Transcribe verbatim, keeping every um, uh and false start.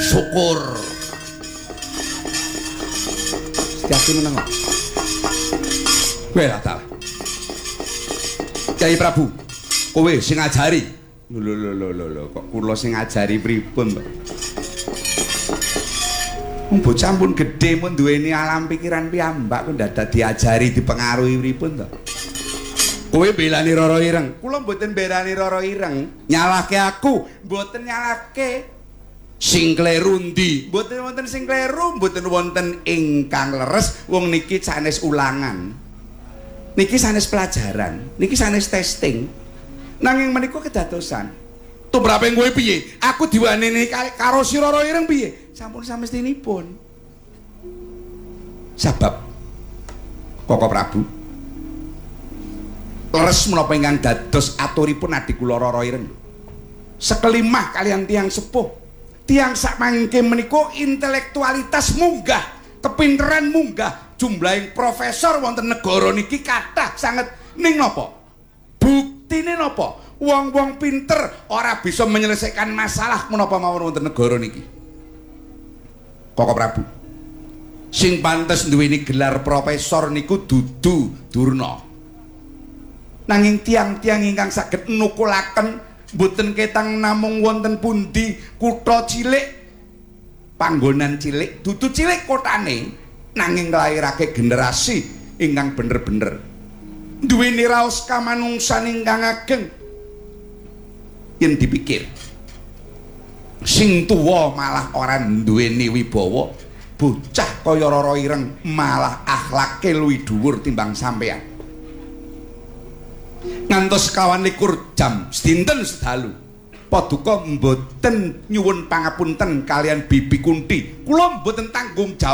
syukur. Setiati meneng kok. Kowe lah ta. Kyai Prabu, kowe sing ngajari. Lho lho lho lho lho kok kula sing ngajari pripun to? Wong bocah pun gedhe mun duweni alam pikiran piyambak kok dadak diajari dipengaruhi pripun to? Kowe belani Rara Ireng. Kula mboten belani Rara Ireng. Nyalahke aku, mboten nyalahke. Sing kleru ndi? Mboten wonten sing kleru, mboten wonten ingkang leres. Wong niki sanes ulangan. Niki sanes pelajaran, niki sanes testing. Nanging menika kedadosan. Tumraping kowe piye? Aku diwaneni karo si Rara Ireng piye? Sampun samestinipun. Sebab Koko Prabu leres menapa ingkang dados aturipun adik kula Rara Ireng. Sekelimah kalian tiang sepuh. Tiang sak mangke menika intelektualitas munggah, kepinteran munggah, jumlahing profesor wonten negara niki kathah sanget. Ning napa? Buktine napa? Wong-wong pinter ora bisa menyelesaikan masalah menapa mawon wonten negara niki. Koko Prabu, sing pantes duweni gelar profesor niku dudu Durna. Nanging tiang-tiang ingkang saged nukulaken mboten ketang namung wonten pundi kutha cilik, panggonan cilik, dudu cilik kotane, nanging nglairake generasi ingkang bener-bener duweni raos kamanungsan ingkang ageng. Yen dipikir sing tuwa malah ora duweni wibawa, bocah kaya Rara Ireng malah akhlake luwih dhuwur timbang sampeyan. Ngantos kawan likur jam sedinten sedalu paduka mboten nyuwun pangapunten kalian Bibi Kunti. Kula mboten tanggung jawab